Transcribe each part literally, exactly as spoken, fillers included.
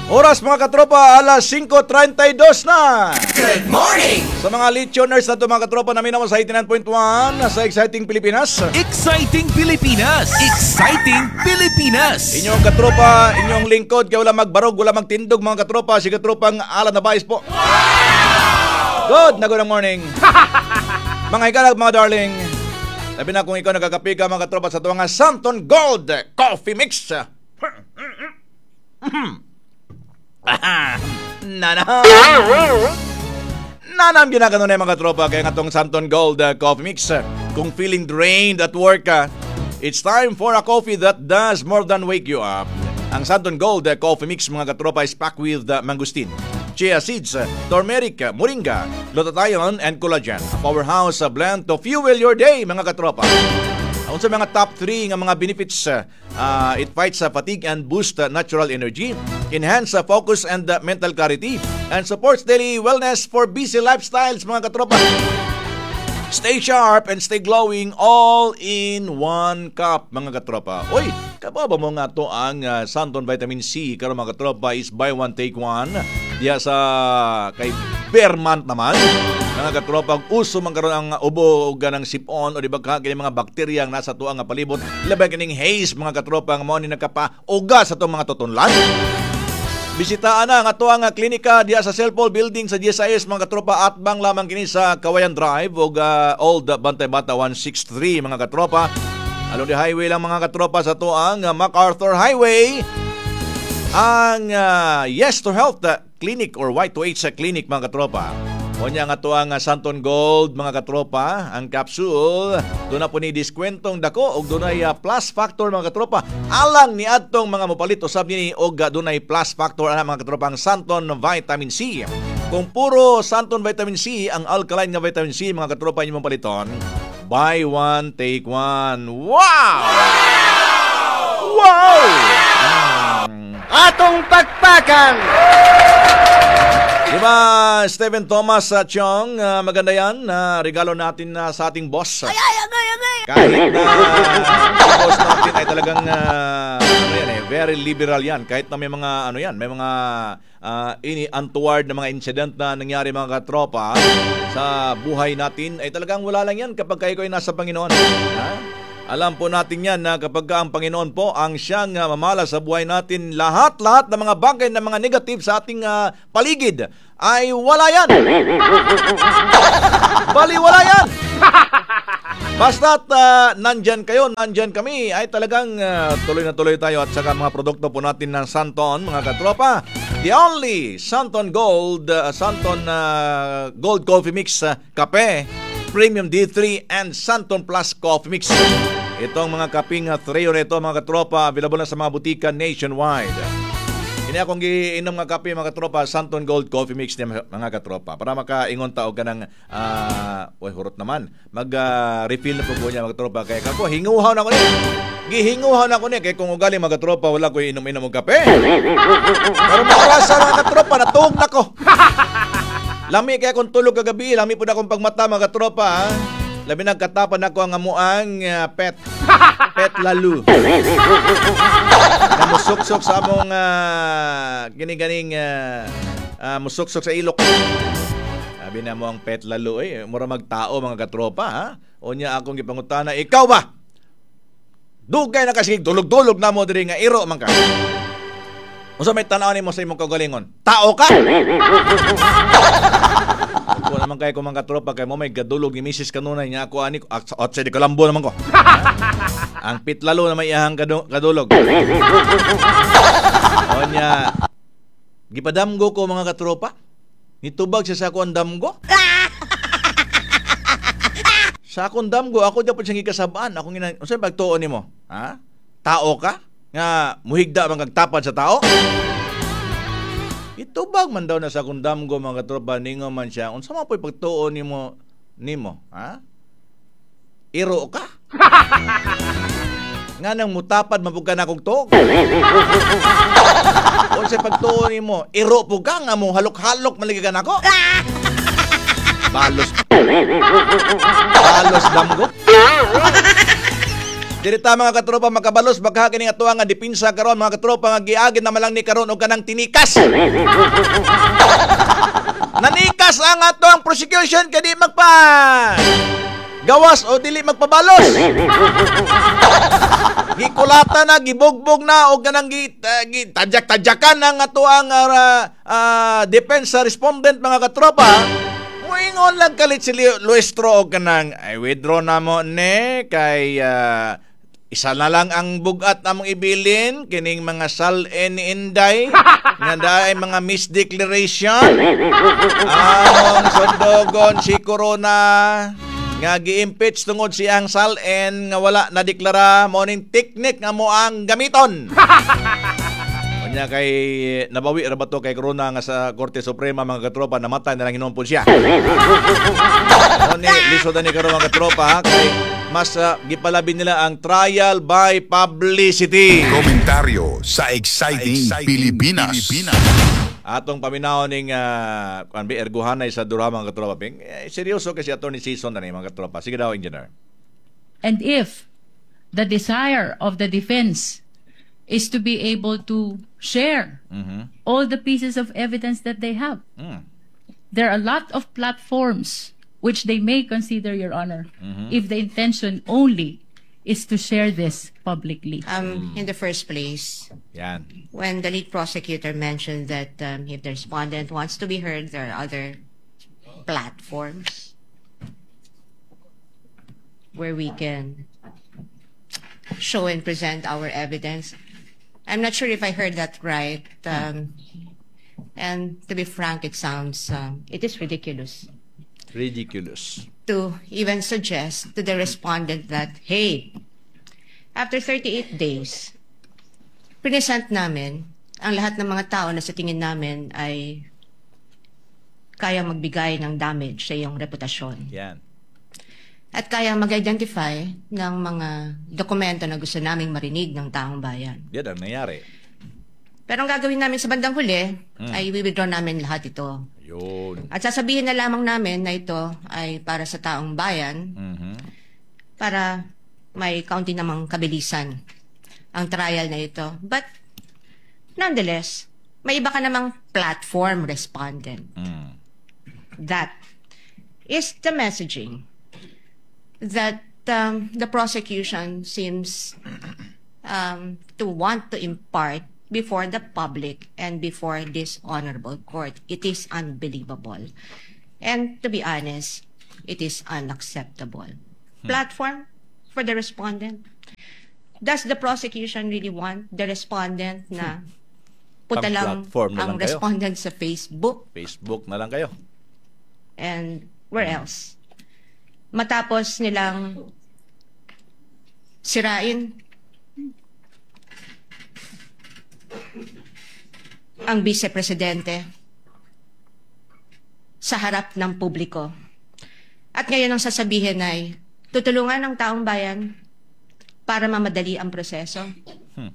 Oras mga katropa, alas singko treinta y dos na. Good morning! Sa mga listeners na ito mga katropa namin naman sa eighty-nine point one sa Exciting Pilipinas. Exciting Pilipinas! Exciting Pilipinas! Inyong katropa, inyong lingkod, kaya wala magbarog, wala magtindog mga katropa. Si katropang Alan Nabais po. Wow! Good na good morning. Mga ikalag mga darling. Sabi na kung ikaw nagkakapi ka mga katropa sa ito mga Santon Gold Coffee Mix. Nanam Nanam ginagano na yung mga tropa. Kaya nga itong Santon Gold uh, Coffee Mix, uh, kung feeling drained at work ka, uh, it's time for a coffee that does more than wake you up. Ang Santon Gold uh, Coffee Mix mga katropa is packed with uh, mangosteen, chia seeds, uh, turmeric, uh, moringa, glutathione, and collagen. A powerhouse uh, blend to fuel your day mga katropa. Ang sa mga top three ng mga benefits, uh, uh, it fights uh, fatigue and boosts uh, natural energy, enhance uh, focus and uh, mental clarity, and supports daily wellness for busy lifestyles mga katropa. Stay sharp and stay glowing all in one cup mga katropa. Oy, kababa mo nga to ang uh, Santon Vitamin C karon mga katropa is buy one take one. Diya sa kay Bermant naman. Mga katropa, uso man karon ang ubo o ganang sipon o di ba kini mga bakterya ang nasa tuang nga palibot. Labay kining haze mga katropa nga mao ni nagkapa-uga sa tong mga tutunlan. Bisitaan na nga tuang nga klinika diya sa Selpol Building sa G S I S mga katropa at bang lamang kini sa Kawayan Drive o uh, Old Bantay Bata one sixty-three mga katropa. Along the highway lang mga katropa sa tuang uh, MacArthur Highway. Ang uh, Yes to Health uh, Clinic or Y two H uh, Clinic mga katropa. O niya nga to ang uh, Santon Gold mga katropa. Ang capsule doon na po ni diskwentong dako o doon ay uh, plus factor mga katropa. Alang ni adtong mga mopalit usab ni og uh, doon ay plus factor ana mga katropa ang Santon Vitamin C. Kung puro Santon Vitamin C ang alkaline nga vitamin C mga katropa inyo paliton, buy one take one. Wow! Wow! Hmm. Atong pakpakan! Diba, Steven Thomas uh, Chong, uh, maganda yan. Uh, regalo natin uh, sa ating boss. Ay, ay, ay, ay, ay. Kahit na uh, boss natin ay talagang uh, ano yan, eh, very liberal yan. Kahit na may mga ano yan, may mga uh, ini-untoward na mga incident na nangyari mga katropa sa buhay natin, ay talagang wala lang yan kapag kayo ay nasa Panginoon. Ha? Alam po natin yan na kapag ang Panginoon po ang siyang uh, mamala sa buhay natin, lahat-lahat ng mga bagay na mga negative sa ating uh, paligid ay wala yan. Bali, wala yan. Basta't uh, nandyan kayo, nandyan kami, ay talagang uh, tuloy na tuloy tayo at saka mga produkto po natin ng Santon, mga katropa. The only Santon Gold, uh, Santon uh, Gold Coffee Mix uh, Kape, Premium D three and Santon Plus Coffee Mix. Itong mga kaping uh, trio nito mga katropa, available na sa mga butika nationwide. Ini akong giinom nga kape mga katropa, Santon Gold Coffee Mix ni mga katropa. Para makaingon ta og kanang uh, oy hurot naman. Mag-refill uh, na po niya mga katropa kay kako hinguhaw na ko ni. Gihinguhaw na ko ni kay kung ugali mga katropa wala ko inom-inom og kape. Pero makarasa mga katropa natuog na ko. Lami kaya kung tulog kagabi, lami po na akong pagmata mga katropa. Ha? Labi nagkatapan ako ang amuang uh, pet. Pet lalu. Na musuksok sa among uh, gini-ganing uh, uh, musuksok sa ilok. Sabi na mo ang pet lalu. Eh, mura magtao mga katropa. Ha? O niya akong gipangutana, ikaw ba? Dugay na kasi dulog-dulog na mo diri nga iro man ka. Unsa may tanaw nimo sa imong kagalingon? Tao ka? Ako naman kay ko mga katropa kay mo may gadulog ni Missus kanunay niya ako ani at sa di kalambo naman ko. Ang pitlalo na may iyang kadulog. O niya gipadamgo ko mga katropa. Nitubag siya sa ako ang damgo. Sa akong damgo ako dapat siyang gikasabaan. Ako ngina unsa pagtuon nimo? Ha? Tao ka? Nga muhigda man kag tapad sa tao? Itubag man daw na sa kundam ko mga katropa ningo man siya. Unsa man po'y pagtuon nimo nimo, ha? Iro ka? Nga nang mutapad mapug ka na kog tuog. Unsa pagtuon nimo? Iro pug ka nga mo halok-halok maligigan ako? Balos. Balos damgo. Dirita mga katropa makabalos baka kini atuang nga dipinsa karon mga katropa nga giagin na malang ni karon og kanang tinikas. Nanikas ang atong prosecution kadi magpa gawas o dili magpabalos. Gikulata na, gibugbog na o ganang uh, gitajak-tajakan ng ato ang uh, uh, defense respondent mga katropa. Muingon lang kalit si Luestro o ganang ay withdraw na mo ne kay uh, isa na lang ang bugat among ibilin kining mga sal-en ni Inday nga daay mga misdeclaration. Among sundogon si Corona nga gi-impeach tungod siyang sal-en nga wala na deklara mo ning teknik nga mo ang gamiton. Kanya kay nabawi ra ba to kay Corona nga sa Korte Suprema mga katropa namatay na lang hinumpon siya. Oni lisod ni karon mga katropa kay mas uh, gipalabi nila ang trial by publicity. Komentaryo sa Exciting, Exciting Pilipinas. Pilipinas. Atong paminaw ning uh, kanbi erguhanay sa dura mga katropa ping eh, seryoso kasi attorney season na ni mga katropa. Sige daw engineer. And if the desire of the defense is to be able to share Mhm. all the pieces of evidence that they have, Mm. there are a lot of platforms which they may consider, Your Honor, if the intention only is to share this publicly. Um, in the first place, Yan. when the lead prosecutor mentioned that um, if the respondent wants to be heard, there are other platforms where we can show and present our evidence. I'm not sure if I heard that right. Um, and to be frank, it sounds, um, it is ridiculous Ridiculous. to even suggest to the respondent that, hey, after thirty-eight days, present namin ang lahat ng mga tao na sa tingin namin ay kaya magbigay ng damage sa iyong reputasyon. Yan. At kaya mag-identify ng mga dokumento na gusto naming marinig ng taong bayan. Yan ang nangyari. Pero ang gagawin namin sa bandang huli ay i-withdraw namin lahat ito. Yun. At sasabihin na lamang namin na ito ay para sa taong bayan Mhm. para may kaunti namang kabilisan ang trial na ito. But, nonetheless, may iba ka namang platform respondent. Mm. That is the messaging that um, the prosecution seems um, to want to impart before the public and before this honorable court. It is unbelievable. And to be honest, it is unacceptable. Platform for the respondent. Does the prosecution really want the respondent na puta lang Pang-platform na ang lang kayo. respondent sa Facebook Facebook na lang kayo. and where else? Matapos nilang sirain ang vice-presidente sa harap ng publiko. At ngayon ang sasabihin ay tutulungan ng taong bayan para mamadali ang proseso. Hmm.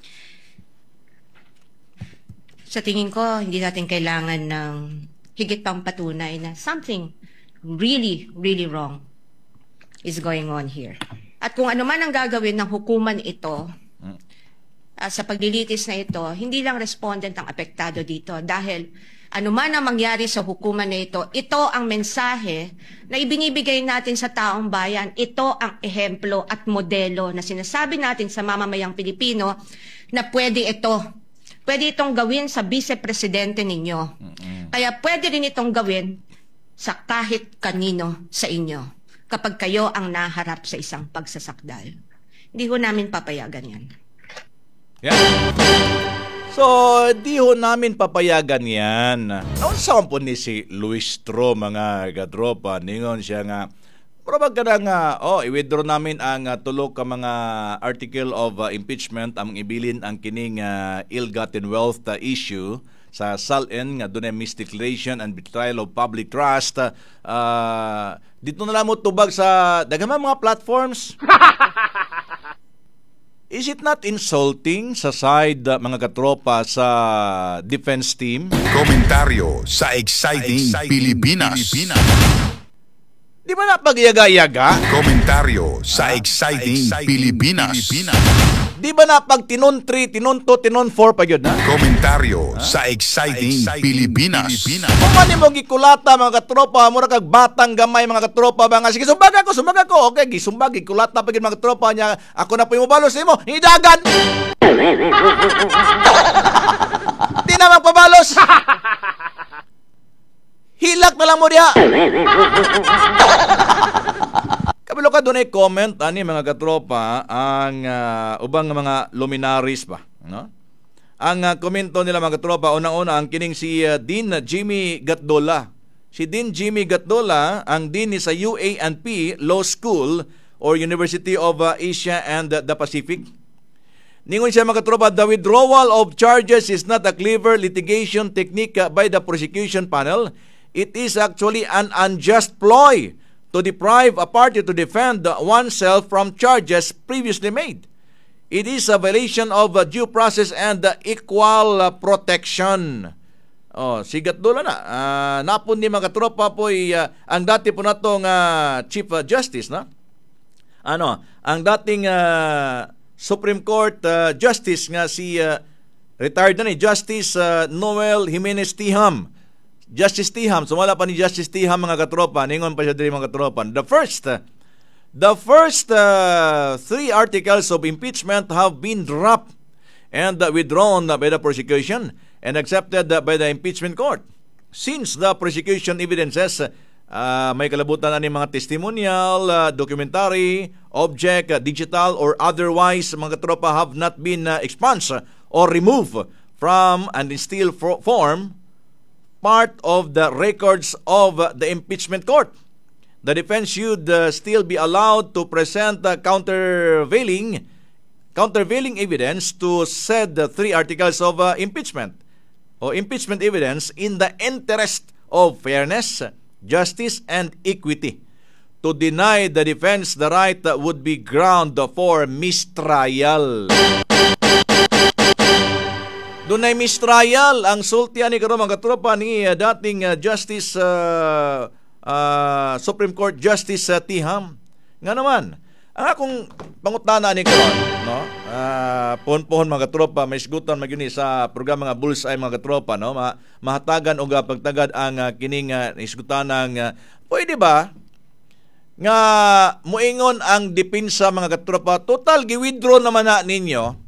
Sa tingin ko, hindi natin kailangan ng higit pang patunay na something really, really wrong is going on here. At kung ano man ang gagawin ng hukuman ito, uh, sa paglilitis na ito, hindi lang respondent ang apektado dito dahil ano man ang mangyari sa hukuman na ito, ito ang mensahe na ibinibigay natin sa taong bayan. Ito ang ehemplo at modelo na sinasabi natin sa mamamayang Pilipino na pwede ito. Pwede itong gawin sa vice-presidente ninyo. Kaya pwede rin itong gawin sa kahit kanino sa inyo kapag kayo ang naharap sa isang pagsasakdal. Hindi ho namin papayagan yan. Yan. So, di ho namin papayagan yan. Noon saan po ni si Luistro, mga katropa, ningon siya nga, probag ka na nga, oh, i-withdraw namin ang uh, tulog ka mga article of uh, impeachment ang ibilin ang kining uh, ill-gotten wealth uh, issue sa Sal-en nga doon ay misdeclaration and betrayal of public trust. Uh, dito na lang mo tubag sa daghang mga platforms. Is it not insulting sa side uh, mga katropa sa defense team? Komentaryo sa Exciting, Exciting Pilipinas. Pilipinas. Di ba na pagyaga-yaga? Komentaryo sa Exciting Pilipinas. Di ba na pag tinon three, tinon two, tinon four pa yun, ha? Komentaryo sa Exciting Pilipinas. Kung mani mo gikulata mga katropa, mura kag batang gamay mga katropa, mga sige sumbag ako, sumbag ako. Okay, gisumbag gikulata pa gid mga katropa niya. Ako na po yung mabalos nimo. Hidagan. Di na magpabalos. Hilak na lang mo diha. Kabalo ka doon ay comment ani mga katropa ang uh, ubang mga luminaries ba, no? Ang uh, komento nila mga katropa, unang-una ang kining si uh, Dean Jimmy Gatdola. Si Dean Jimmy Gatdola ang dean ni sa U A and P Law School or University of uh, Asia and uh, the Pacific. Ningon siya mga katropa, the withdrawal of charges is not a clever litigation technique uh, by the prosecution panel. It is actually an unjust ploy to deprive a party to defend oneself from charges previously made. It is a violation of uh, due process and uh, equal uh, protection. Oh, sigat doon na. Uh, napon ni mga tropa po uh, ang dati po natong uh, Chief uh, Justice, no? Ano, ang dating uh, Supreme Court uh, Justice nga si uh, retired na ni Justice uh, Noel Jimenez Tiham. Justice Tiham, sumala pa ni Justice Tiham mga katropa, ningon pa siya diri mga katropa. The first uh, the first uh, three articles of impeachment have been dropped and uh, withdrawn uh, by the prosecution and accepted uh, by the impeachment court. Since the prosecution evidences uh, may kalabutan ani mga testimonial, uh, documentary, object, uh, digital or otherwise mga katropa have not been uh, expunged or removed from and in still for- form part of the records of the impeachment court. The defense should uh, still be allowed to present uh, countervailing countervailing evidence to said uh, three articles of uh, impeachment or impeachment evidence in the interest of fairness, justice, and equity. To deny the defense the right uh, would be ground for mistrial. Doon ay mistrial ang sultian ni karon mga katropa ni uh, dating uh, Justice uh, uh, Supreme Court Justice uh, Tiham. Nga naman, ang akong pangutana ni karon, no? Uh, pohon-pohon mga katropa, may isgutan magyuni sa programa nga Bullseye mga katropa, no? Ma- mahatagan og uh, pagtagad ang uh, kining uh, isgutanang uh, pwede ba nga muingon ang depensa mga katropa, total gi-withdraw naman na ninyo.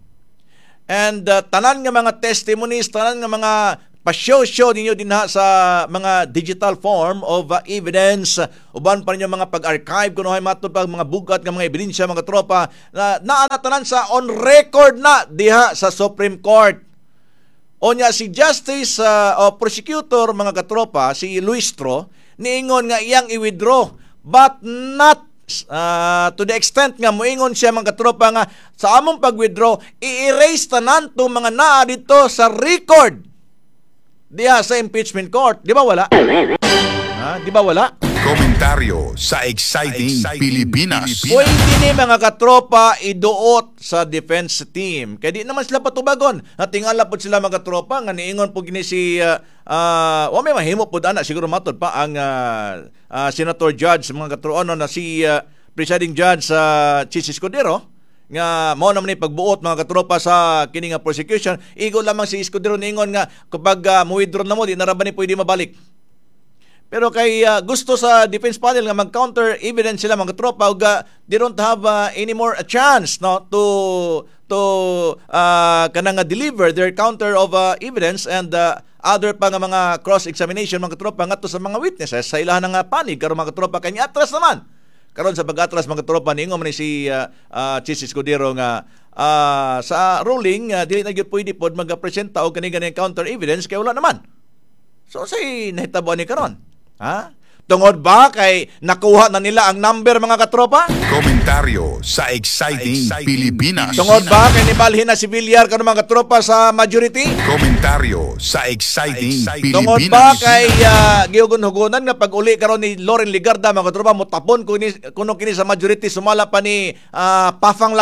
And uh, tanan nga mga testimonies, tanan nga mga pa-show-show ninyo din ha sa mga digital form of uh, evidence, uban pa ninyo mga pag-archive kuno hay matod pag mga bugat nga mga ebidensya mga tropa na naa tanan sa on record na diha sa Supreme Court. Onya si Justice uh, o prosecutor mga katropa si Luistro niingon nga iyang i-withdraw but not Uh, to the extent nga moingon siya mga katropa nga sa among pag-withdraw i-erase tanan to mga naa dito sa record diya sa impeachment court. Di ba wala? Ha? Di ba wala? Komentaryo sa Exciting Pilipinas. Pwede ni mga katropa iduot sa defense team. Kaya di naman sila patubagon. Natingala po sila mga katropa nga niingon po gini si uh, uh, o may mahimo po ana siguro matod pa ang uh, uh, Senator Judge mga katropa ano, na si uh, Presiding Judge sa uh, Chis Escudero nga mao naman ni pagbuot mga katropa sa kini nga prosecution. Igo lamang si Escudero niingon nga kapag uh, mo-withdraw na mo di na ra ba ni pwede mabalik. Pero kay uh, gusto sa defense panel nga mag-counter evidence sila mga tropa ug uh, they don't have uh, any more a chance no to to uh, kanang uh, deliver their counter of uh, evidence and uh, other pa nga mga cross examination mga tropa ngadto sa mga witnesses sa ilahan nga panig karon mga tropa kay atras naman karon sa pag-atras mga tropa ningon man ni si uh, uh, Chis Escudero nga uh, sa ruling uh, dili na gyud pwede pod magpresenta og kani-kani counter evidence kay wala naman. So say nahitabo ni karon. Ha? Tungod ba kay nakuha na nila ang number mga katropa? Komentaryo sa Exciting Pilipinas. Tungod ba kay nibalhin na si Villar karon mga katropa sa majority? Komentaryo sa Exciting Pilipinas. Tungod ba kay uh, giugon-hugonan nga pag-uli karon ni Loren Ligarda mga katropa mo tapon kuno kuno kini sa majority sumala pa ni uh, Pafang Lacson?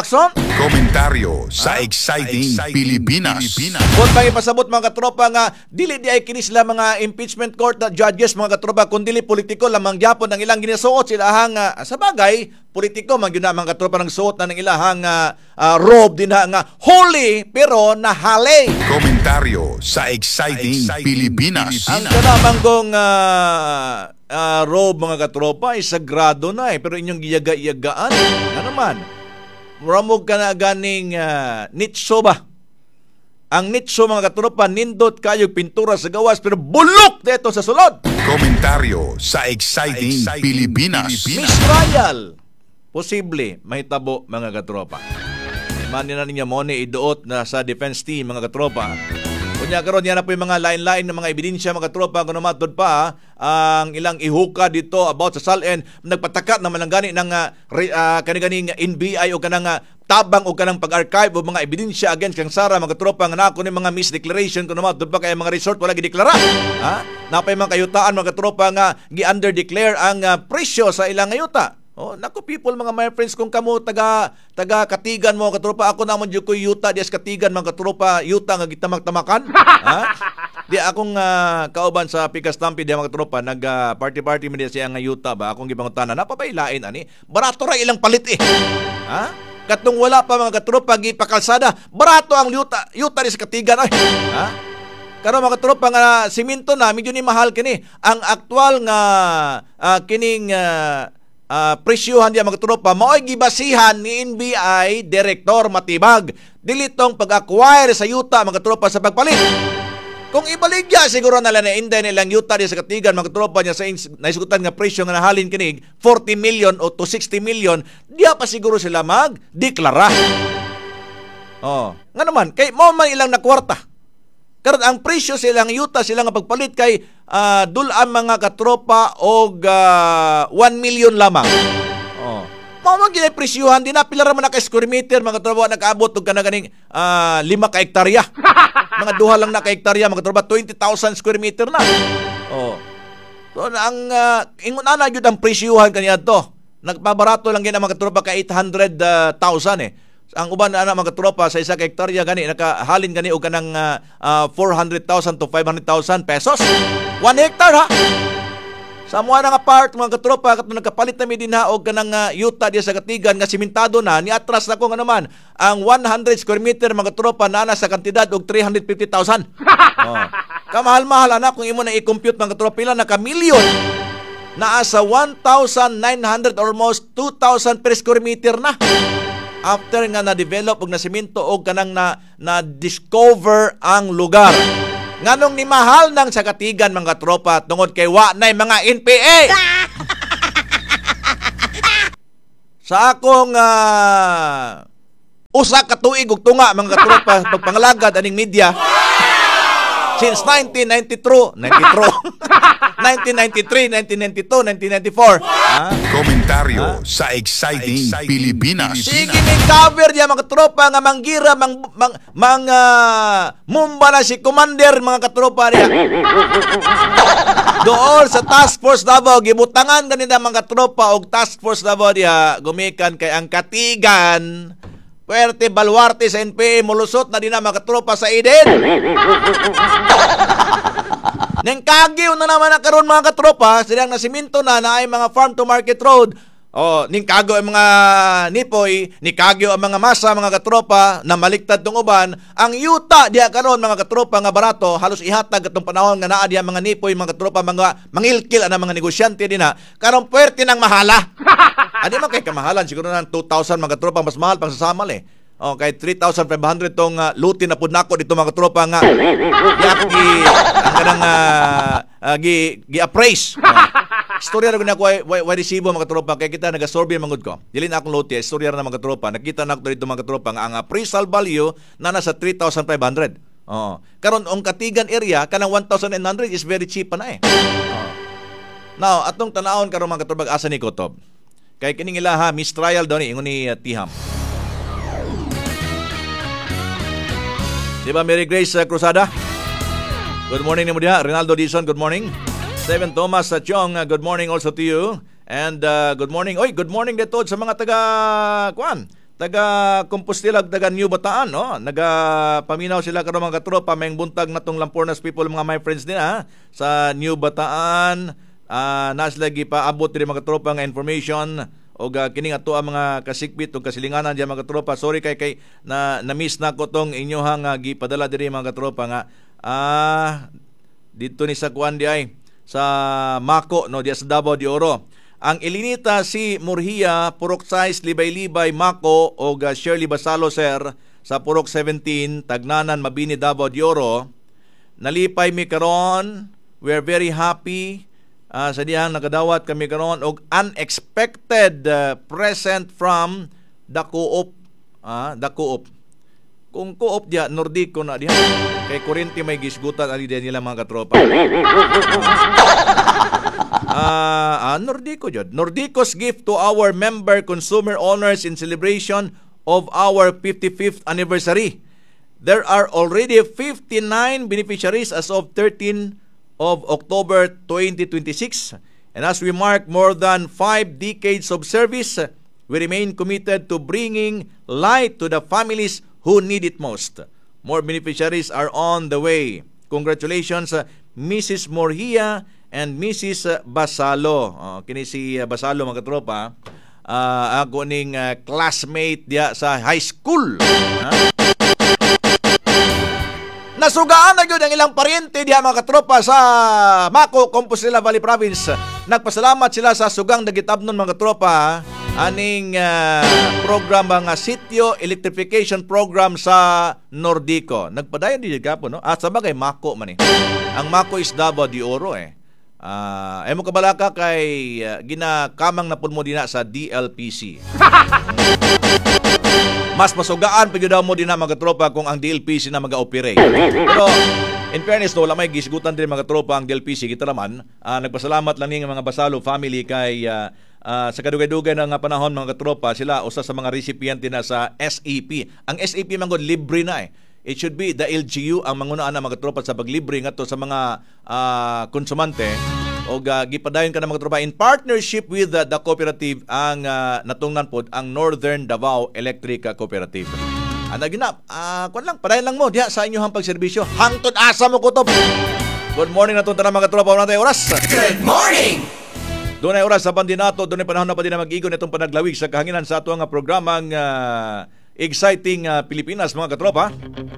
Komentaryo sa Exciting Pilipinas. Kung pang ipasabot mga katropa nga dili di ay kini sila mga impeachment court na judges mga katropa kun dili politiko lamang gyapon ang ilang ginasuot sila hang uh, sa bagay politiko man gyud na mga katropa nang suot na ng ilahang uh, uh, robe din nga holy pero nahali. Komentaryo sa Exciting Pilipinas. Ang kanamanggong uh, uh, robe mga katropa ay sagrado na eh pero inyong giyaga-iyagaan ano naman Ramog ka na ganing uh, nitso ba? Ang nitso mga katropa, nindot kayo pintura sa gawas pero bulok dito sa sulod. Komentaryo sa Exciting Pilipinas. Misrayal. Posible, mahitabo mga katropa. Imani na ninyo mo ni iduot na sa defense team mga katropa. Kunya karon yan na po yung mga lain-lain ng mga ebidensya mga katropa kung namatod pa ang ilang ihuka dito about sa Salen nagpatakat na malanggani ng uh, uh, kaniganing N B I o kanang uh, tabang o kanang pag-archive o mga ebidensya against kang Sara mga katropa nga nako ni mga misdeclaration kung namatod pa kay mga resort wala gideklara. Ha? Napay mga kayutaan mga katropa nga gi-underdeclare ang uh, presyo sa ilang ayuta. Oh, nako people mga my friends kung kamo taga taga Katigan mo katropa ako namon jud ko yuta dias Katigan mga katropa yuta nga gitamag-tamakan ha di akong uh, kauban sa Pikas Tampi di mga katropa nag uh, party party man siya nga yuta ba akong gibangutanan napapailain ani barato ra ilang palit eh ha katong wala pa mga katropa gipakalsada barato ang yuta yuta dias Katigan ay ha karon mga katropa nga simento na medyo ni mahal kini ang aktual nga uh, kining uh, Uh, presyuhan diya mga tropa mao'y gibasihan ni N B I Director Matibag dilitong pag-acquire sa yuta mga tropa sa pagpalit kung ibaligya siguro nila na inday nilang yuta diya sa Katigan mga tropa niya sa naisugutan nga presyo nga nahalin kinig forty million o to sixty million diya pa siguro sila mag-deklara oh nga naman kay mo man ilang nakwarta karon ang presyo silang yuta silang nga pagpalit kay uh, dulan mga katropa og uh, one million lamang. Oh. Mao man gyud presyuhan din na pila ra man ka square meter mga katropa nakaabot og kana ganing uh, lima ka hektarya. Mga duha lang na ka hektarya mga katropa twenty thousand square meter na. Oh. So ang uh, ingon ana gyud ang presyuhan kaniya to. Nagpabarato lang gyud ang mga katropa ka eight hundred thousand eh. Ang uban na mga tropa sa isa ka hektarya gani nakahalin gani og kanang uh, uh, four hundred thousand to five hundred thousand pesos. One hectare ha. Sa mga nga part mga tropa kat nagkapalit na mi din ha og kanang uh, yuta diya sa Katigan nga simentado na ni atras na ko nga naman ang one hundred square meter mga tropa na sa kantidad og three hundred fifty thousand. Oh. Kamahal-mahal ana kung imo na i-compute mga tropa pila na ka milyon. Naa sa one thousand nine hundred almost two thousand per square meter na. After nga na-develop og nasimento og kanang na na-discover ang lugar. Nganong ni mahal nang sa Katigan mga tropa tungod kay wa nay mga N P A. Sa akong uh, usa ka tuig ug tunga mga tropa pagpangalagad aning media since nineteen ninety-three, ninety-three, nineteen ninety-three, nineteen ninety-two, nineteen ninety-four. Ha? Komentaryo ha? Sa Exciting Pilipinas. Sige may cover diya mga tropa nga manggira mang mang, mang uh, mumba na si commander mga katropa diya. Doon sa Task Force Davao gibutangan ganina mga tropa og Task Force Davao diya gumikan kay ang Katigan Puerte Baluarte sa N P A mulusot na din na mga tropa sa Eden. Neng Kagyo na naman na karon mga katropa, silang nasiminto na na ay mga farm to market road. Oh, ning Kagyo ang mga nipoy, ni Kagyo ang mga masa mga katropa na maliktad tong uban, ang yuta diha karon mga katropa nga barato halos ihatag atong panahon nga naa diha mga nipoy mga katropa mga mangilkil ana mga negosyante dinha. Karon puwerte nang mahala. Adi man kay kamahalan siguro nang two thousand mga tropa mas mahal pang sasamal eh. Oh, kay three thousand five hundred tong uh, lutin na pud nako dito mga tropa nga. Yaki ang kanang uh, uh, gi gi appraise. Uh, Storya na ko why why resibo mga tropa kay kita naga-survey mangud ko. Dili na akong lote, storya na mga tropa. Nakita na ko dito mga tropa nga ang appraisal value na nasa three thousand five hundred. Oh. Karon ang Katigan area kanang one thousand nine hundred is very cheap pa na eh. Oh. Now, atong tanawon karon mga tropa asa ni Kotob. Kay kining ilaha mistrial daw ni ingon ni uh, Tiham. Diba Mary Grace uh, Cruzada? Good morning ni mo diha. Rinaldo Dizon, good morning. Steven Thomas uh, Chong, uh, good morning also to you. And uh, good morning. Oy, good morning dito sa mga taga kuan. taga Compostela, taga New Bataan, no? Naga paminaw sila karon mga katropa, may buntag natong Lampornas people, mga my friends din ha, sa New Bataan. Uh, nas lagi pa abot diri mga katropa nga information og uh, kining ato ang mga kasikbit ug kasilinganan diyan mga katropa. Sorry kay kay na na-miss na ko tong inyohang uh, gipadala diri mga katropa nga ah dito ni sa kuan di ay sa Mako, no, diya sa Davao de Oro. Ang Elinita si Murhia, Purok Size, Libay-Libay, Mako o uh, Shirley Basalo sir sa Purok seventeen, Tagnanan, Mabini, Davao de Oro. Nalipay mi karon. We are very happy uh, sa diyang nakadawat kami karon og unexpected uh, present from the Co-op. Ah, the Co-op. Kung Co-op diya, Nordico na diya. Kay Corinti may gisgutan ali diya nila mga katropa. Ah, uh, uh, Nordico jud. Nordico's gift to our member consumer owners in celebration of our fifty-fifth anniversary. There are already fifty-nine beneficiaries as of thirteenth of October twenty twenty-six. And as we mark more than five decades of service, we remain committed to bringing light to the families who need it most. More beneficiaries are on the way. Congratulations, uh, Missus Morhia and Missus Basalo. Oh, kini si uh, Basalo mga katropa. Uh, ako ning uh, classmate dia sa high school. Ha? Nasugaan na yun ang ilang paryente diha mga katropa sa Mako, Compostela Valley Province. Nagpasalamat sila sa sugang nagitabnon mga katropa aning uh, program nga sitio electrification program sa Nordico. Nagpadayon di gapo no. At sa bagay Mako man eh. Ang Mako is Davao de Oro eh. Ah, uh, emo kabalaka kay uh, ginakamang na pud mo dina sa D L P C. Mas masugaan pa gyud mo din na mga tropa kung ang D L P C na maga-operate. Pero in fairness no, wala may gisgutan din mga tropa ang D L P C kita naman. Uh, nagpasalamat lang ning mga Basalo family kay uh, uh, sa kadugay-dugay ng panahon mga tropa, sila usa sa mga recipiente na sa S A P. Ang S A P man gud libre na eh. It should be the L G U ang mangunaan na mga tropa sa paglibre ngadto sa mga uh, konsumante. O uh, gipadayon ka na mga tropa in partnership with uh, the cooperative ang uh, natungnan pod ang Northern Davao Electric Cooperative. Ana ginap, ah uh, kun lang padayon lang mo diha sa inyong pagserbisyo. Hangtod asa mo kutob. Good morning natong tanan mga tropa natay oras. Good morning. Dunay oras sa bandinato, dunay panahon na pa din na mag-igon itong panaglawig sa kahanginan sa ato nga programang uh, Exciting uh, Pilipinas mga katropa.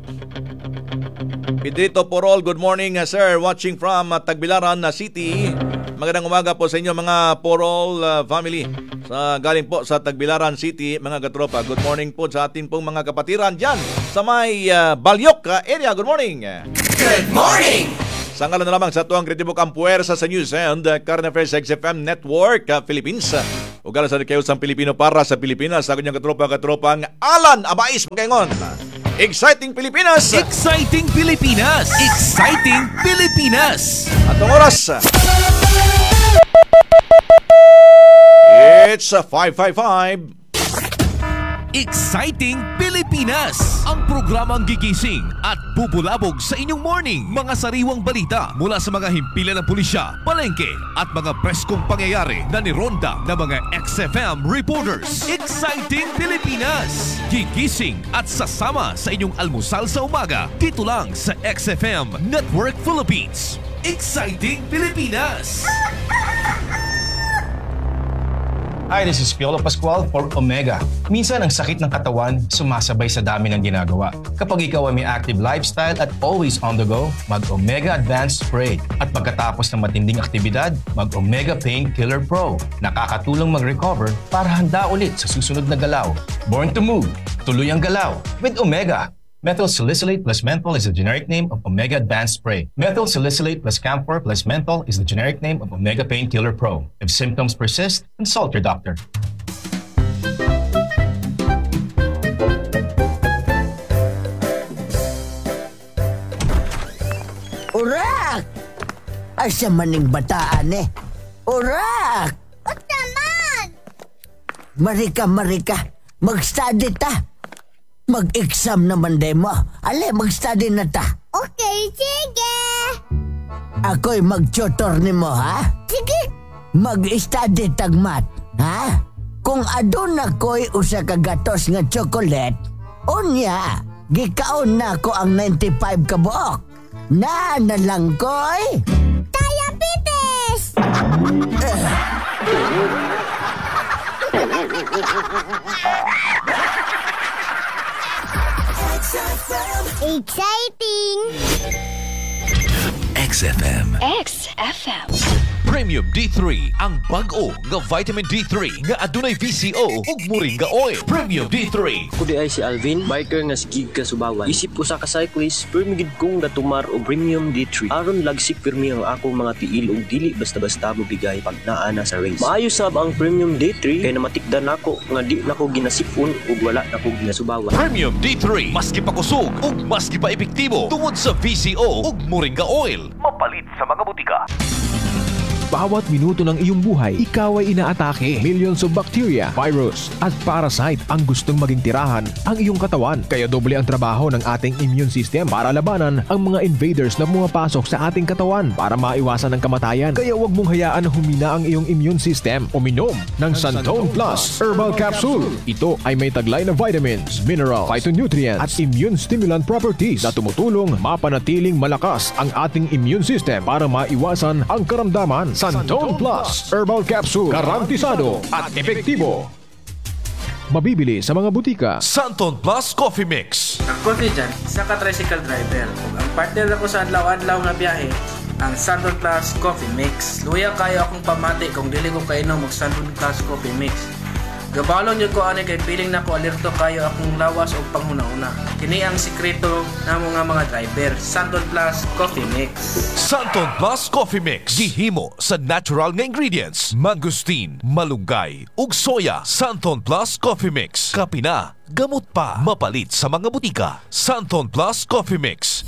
Pedrito Porol, good morning uh, sir, watching from uh, Tagbilaran uh, City. Magandang umaga po sa inyo mga Porol uh, family. Sa galing po sa Tagbilaran City mga katropa. Good morning po sa ating pong mga kapatiran diyan sa may uh, Balyok uh, area. Good morning. Good morning. Sa ngalan na lamang sa tuwang kritibok ang puwersa sa News and uh, Current Affairs X F M Network uh, Philippines. Ugala sa kayo sa Pilipino para sa Pilipinas. Sa kanyang katropa-katropang Alan Abais Magaingon. Exciting Pilipinas! Exciting Pilipinas! Exciting Pilipinas! At ang oras, it's five fifty-five. Exciting Pilipinas! Ang programang gigising at bubulabog sa inyong morning. Mga sariwang balita mula sa mga himpilan ng pulisya, palengke at mga preskong pangyayari na nironda ng mga X F M reporters. Exciting Pilipinas! Gigising at sasama sa inyong almusal sa umaga dito lang sa X F M Network Philippines. Exciting Pilipinas! Hi, this is Piolo Pascual for Omega. Minsan ang sakit ng katawan sumasabay sa dami ng ginagawa. Kapag ikaw ay may active lifestyle at always on the go, mag-Omega Advanced Spray. At pagkatapos ng matinding aktibidad, mag-Omega Painkiller Pro. Nakakatulong mag-recover para handa ulit sa susunod na galaw. Born to move, tuloy ang galaw with Omega. Methyl salicylate plus menthol is the generic name of Omega Advanced Spray. Methyl salicylate plus camphor plus menthol is the generic name of Omega Painkiller Pro. If symptoms persist, consult your doctor. Urak! Asa maning bataan eh. Urak! Ba't naman? Marika, Marika. Mag-study ta. Mag-exam naman demo. Ale, mag-study na ta. Okay, sige. Ako'y mag-tutor ni mo, ha? Sige. Mag-study tagmat, ha? Kung adun na ko'y usa ka gatos nga chocolate, unya, gikaon na ko ang ninety-five ka buok. Na na lang ko'y... Diabetes! Exciting! X F M. X F M. Premium D three, ang bag-o nga vitamin D three nga adunay V C O ug moringa oil. Premium D three. Kudi ay si Alvin, biker nga sigig ka Subawan. Isip ko sa ka-cyclist, permigid kong natumar og Premium D three. Aron lagsik pirmi ang akong mga tiil ug dili basta-basta mo bigay pag naa na sa race. Maayo sab ang Premium D three kay namatikdan nako nga di nako ginasipon ug wala nako ginasubawan. Premium D three, maski pa kusog ug maski pa epektibo tungod sa V C O ug moringa oil. Mapalit sa mga butika. Bawat minuto ng iyong buhay, ikaw ay inaatake. Millions of bacteria, virus, at parasite ang gustong maging tirahan ang iyong katawan. Kaya doble ang trabaho ng ating immune system para labanan ang mga invaders na pumapasok sa ating katawan para maiwasan ang kamatayan. Kaya huwag mong hayaan na humina ang iyong immune system. Uminom ng Santone Plus Herbal Capsule. Ito ay may taglay na vitamins, minerals, phytonutrients, at immune stimulant properties na tumutulong mapanatiling malakas ang ating immune system para maiwasan ang karamdaman. Santone Plus Herbal Capsule, garantisado at epektibo. Mabibili sa mga butika. Santone Plus Coffee Mix. Ang coffee dyan, isa ka tricycle driver. Kung ang partner ako sa adlaw-adlaw nga biyahe, ang Santone Plus Coffee Mix. Luya kayo akong pamati kung dili ko kainom mag Santone Plus Coffee Mix. Gabalon yun ko ani kay piling na ko alerto kayo akong lawas o panghuna-una. Kini ang sikreto na mga mga driver. Santone Plus Coffee Mix. Santone Plus Coffee Mix. Gihimo sa natural nga ingredients. Mangustin, malunggay, ug soya. Santone Plus Coffee Mix. Kapina, gamot pa. Mapalit sa mga butika. Santone Plus Coffee Mix.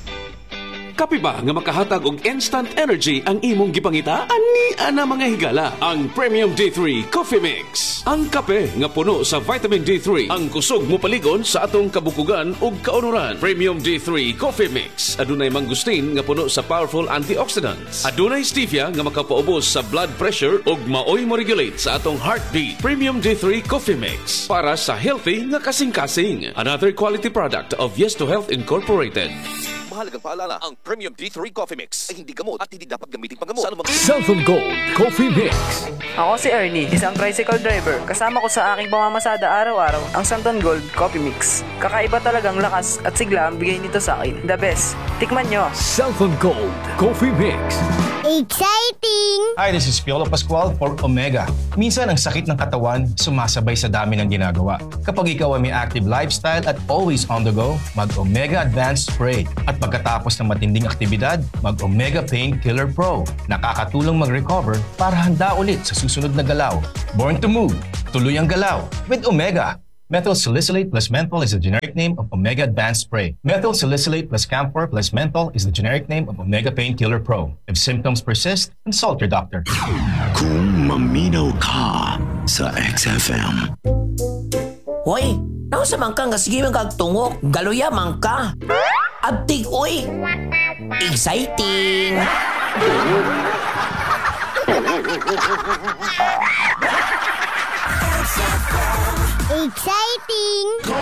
Kapi ba nga makahatag og instant energy ang imong gipangita? Ani ana mga higala ang Premium D three Coffee Mix. Ang kape nga puno sa vitamin D three ang kusog mo paligon sa atong kabukugan ug kaunuran. Premium D three Coffee Mix adunay mangustin nga puno sa powerful antioxidants. Adunay stevia nga makapaubos sa blood pressure ug maoy mo regulate sa atong heartbeat. Premium D three Coffee Mix para sa healthy nga kasing-kasing. Another quality product of Yes to Health Incorporated. Mahalagang paalala, ang Premium D three Coffee Mix ay hindi gamot at hindi dapat gamitin panggamot. Sa anumang... Santone Gold Coffee Mix. Ako si Ernie, isang tricycle driver. Kasama ko sa aking pamamasada araw-araw ang Santone Gold Coffee Mix. Kakaiba talagang lakas at sigla ang bigay nito sa akin. The best. Tikman nyo. Santone Gold Coffee Mix. Exciting! Hi, this is Piolo Pascual for Omega. Minsan ang sakit ng katawan sumasabay sa dami ng ginagawa. Kapag ikaw ay may active lifestyle at always on the go, mag-Omega Advanced Spray. At pagkatapos ng matinding aktibidad, mag-Omega Painkiller Pro. Nakakatulong mag-recover para handa ulit sa susunod na galaw. Born to move, tuloy ang galaw with Omega. Methyl salicylate plus menthol is the generic name of Omega Advanced Spray. Methyl salicylate plus camphor plus menthol is the generic name of Omega Painkiller Pro. If symptoms persist, consult your doctor. Kung maminaw ka sa X F M. Hoy, nausa man ka nga sige man kagtungok, galuya man ka. Abtig, oy! Exciting! Exciting!